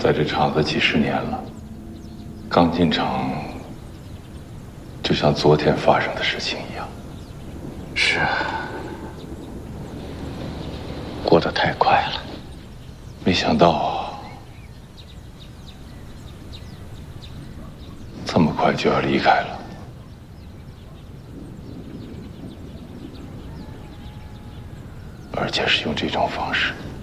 在这厂子几十年了，刚进厂，就像昨天发生的事情一样。 是啊，过得太快了。 没想到这么快就要离开了。而且是用这种方式。